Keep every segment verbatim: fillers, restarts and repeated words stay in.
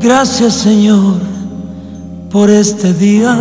Gracias, Señor, por este día.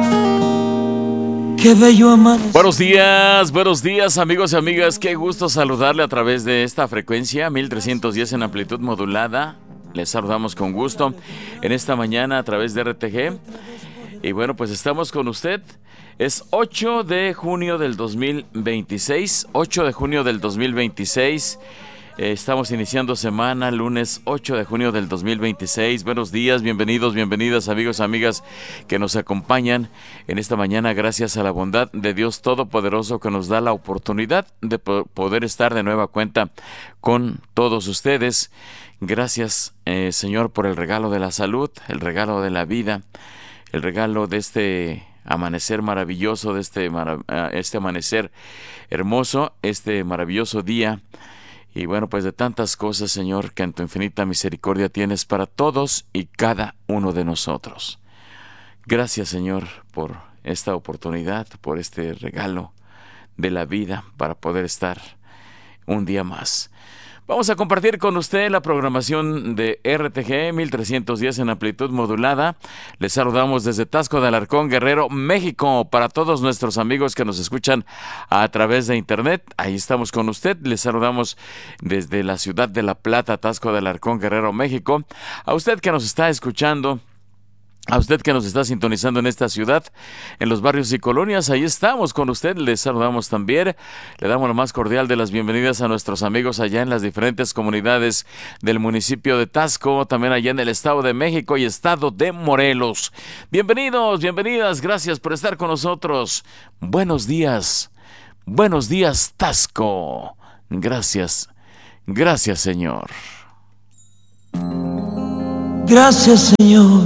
Qué bello amanecer. Buenos días, buenos días, amigos y amigas. Qué gusto saludarle a través de esta frecuencia mil trescientos diez en amplitud modulada. Les saludamos con gusto en esta mañana a través de R T G. Y bueno, pues estamos con usted. Es ocho de junio del dos mil veintiséis. ocho de junio del dos mil veintiséis. Eh, estamos iniciando semana, lunes ocho de junio del dos mil veintiséis. Buenos días, bienvenidos, bienvenidas, amigos, amigas que nos acompañan en esta mañana. Gracias a la bondad de Dios Todopoderoso que nos da la oportunidad de po- poder estar de nueva cuenta con todos ustedes. Gracias, eh, Señor, por el regalo de la salud, el regalo de la vida, el regalo de este amanecer maravilloso, de este, marav- este amanecer hermoso, este maravilloso día. Y bueno, pues de tantas cosas, Señor, que en tu infinita misericordia tienes para todos y cada uno de nosotros. Gracias, Señor, por esta oportunidad, por este regalo de la vida para poder estar un día más. Vamos a compartir con usted la programación de R T G mil trescientos diez en amplitud modulada. Les saludamos desde Taxco de Alarcón, Guerrero, México. Para todos nuestros amigos que nos escuchan a través de internet, ahí estamos con usted. Les saludamos desde la ciudad de La Plata, Taxco de Alarcón, Guerrero, México. A usted que nos está escuchando, a usted que nos está sintonizando en esta ciudad, en los barrios y colonias, ahí estamos con usted, les saludamos también, le damos la más cordial de las bienvenidas a nuestros amigos allá en las diferentes comunidades del municipio de Taxco, también allá en el Estado de México y Estado de Morelos. Bienvenidos, bienvenidas, gracias por estar con nosotros. Buenos días, buenos días, Taxco. Gracias, gracias, Señor. Gracias, Señor,